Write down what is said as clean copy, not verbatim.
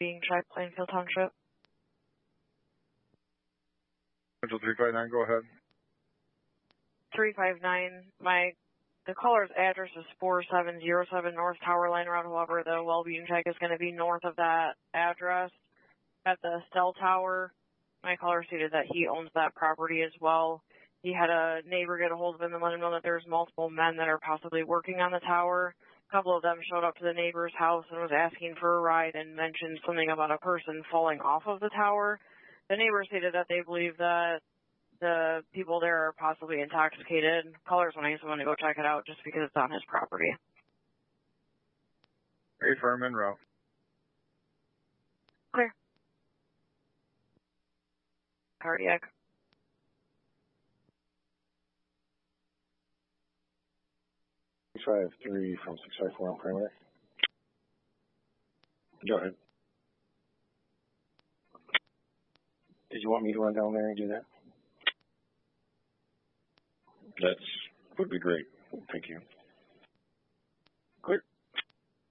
being checked, Plainfield Township. Central 359, go ahead. 359. The caller's address is 4707 North Tower Line Road. However, the well being check is going to be north of that address at the cell tower. My caller stated that he owns that property as well. He had a neighbor get a hold of him and let him know that there's multiple men that are possibly working on the tower. A couple of them showed up to the neighbor's house and was asking for a ride and mentioned something about a person falling off of the tower. The neighbor stated that they believe that the people there are possibly intoxicated. Callers wanting someone to go check it out just because it's on his property. Hey, firm Monroe. Clear. Cardiac. Five three from 654 on primary. Go ahead. Did you want me to run down there and do that? Would be great. Thank you. Clear.